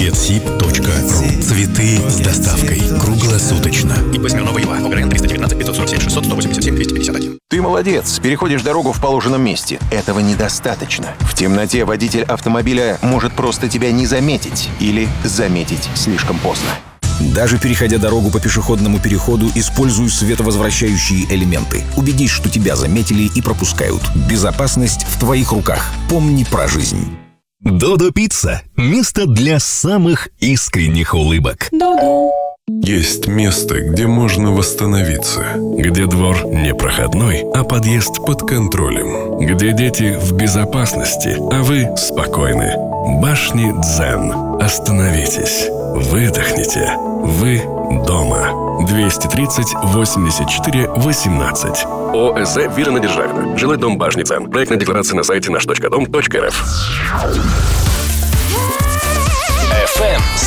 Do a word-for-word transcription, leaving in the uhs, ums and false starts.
гетсиб точка ру. Цветы с доставкой круглосуточно. ип Смирнова Ива. ОГРН триста девятнадцать пятьсот сорок семь шестьсот сто восемьдесят семь двести пятьдесят один. Ты молодец, переходишь дорогу в положенном месте. Этого недостаточно. В темноте водитель автомобиля может просто тебя не заметить или заметить слишком поздно. Даже переходя дорогу по пешеходному переходу, используй световозвращающие элементы. Убедись, что тебя заметили и пропускают. Безопасность в твоих руках. Помни про жизнь. Додо Пицца – место для самых искренних улыбок. Додо. Есть место, где можно восстановиться, где двор не проходной, а подъезд под контролем, где дети в безопасности, а вы спокойны. Башни Дзен. Остановитесь, выдохните. Вы дома. двести тридцать восемьдесят четыре восемнадцать. ОСЗ Вирена Державина. Жилой дом Башни Дзен. Проектная декларация на сайте наш точка дом точка рф.